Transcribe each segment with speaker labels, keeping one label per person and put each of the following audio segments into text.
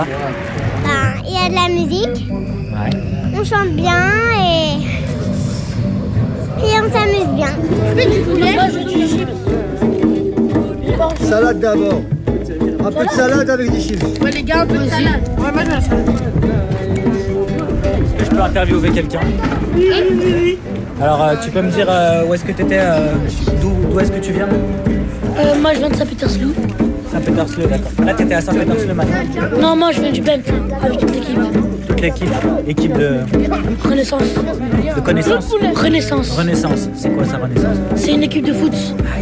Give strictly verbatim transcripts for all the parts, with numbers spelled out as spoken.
Speaker 1: Ben, il y a de la musique,
Speaker 2: Ouais.
Speaker 1: on chante bien et, et on s'amuse bien.
Speaker 3: Salade d'abord. Un peu de salade avec des chips.
Speaker 4: Ouais, les gars, un peu de salade. Ouais, moi je veux la salade.
Speaker 2: Est-ce que je peux interviewer quelqu'un?
Speaker 4: Oui, oui, oui.
Speaker 2: Alors, euh, tu peux me dire euh, où est-ce que tu étais, euh, d'où, d'où est-ce que tu viens?
Speaker 5: Euh, moi, je viens de Saint-Pétersbourg.
Speaker 2: Saint-Pétersbourg, d'accord. Là, tu étais à Saint-Pétersbourg maintenant.
Speaker 5: Non, moi, je viens du Bent, avec toute l'équipe.
Speaker 2: Toute l'équipe, équipe de,
Speaker 5: Renaissance.
Speaker 2: de connaissances.
Speaker 5: Renaissance.
Speaker 2: Renaissance, c'est quoi ça, Renaissance?
Speaker 5: C'est une équipe de foot.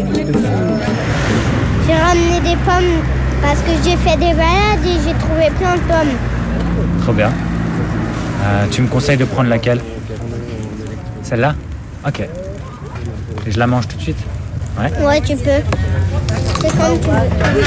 Speaker 1: J'ai ramené des pommes parce que j'ai fait des balades et j'ai trouvé plein de pommes.
Speaker 2: Trop bien. Euh, tu me conseilles de prendre laquelle? Celle-là? Ok. Et je la mange tout de suite? Ouais.
Speaker 1: Ouais, tu peux. C'est comme tu veux.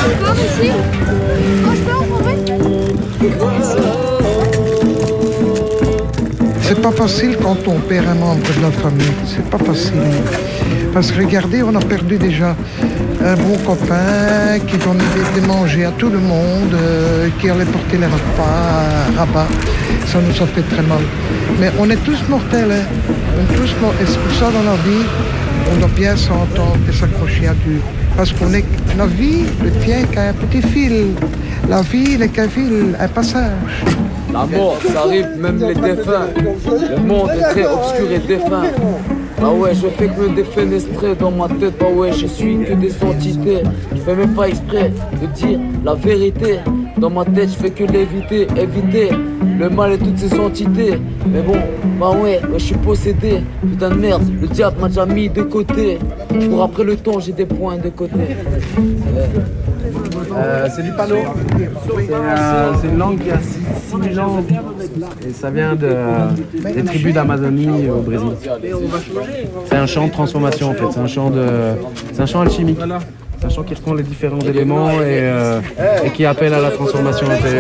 Speaker 6: C'est pas facile quand on perd un membre de la famille. C'est pas facile. Parce que regardez, on a perdu déjà un bon copain qui donnait de manger à tout le monde, euh, qui allait porter les repas à Rabat. Ça nous a fait très mal. Mais on est tous mortels. Hein. On est tous mortels. Et c'est pour ça dans la vie, on doit bien s'entendre et s'accrocher à Dieu. Parce qu'on est, la vie ne tient qu'à un petit fil. La vie n'est qu'un fil, un passage.
Speaker 7: La mort, ça arrive même les défunts. Le monde est très obscur et défunt. Bah ouais, je fais que me défenestrer dans ma tête. Bah ouais, je suis que des entités. Je fais même pas exprès de dire la vérité. Dans ma tête, je fais que l'éviter, éviter le mal et toutes ces entités. Mais bon, bah ouais, ouais je suis possédé. Putain de merde, le diable m'a déjà mis de côté. Pour après le temps, j'ai des points de côté. Ouais.
Speaker 8: Euh, c'est du palo. C'est euh, c'est une langue qui a six mille ans et ça vient de, des tribus d'Amazonie au Brésil. C'est un chant de transformation en fait, c'est un chant, de, c'est un chant alchimique. C'est un chant qui reprend les différents éléments et, euh, et qui appelle à la transformation intérieure.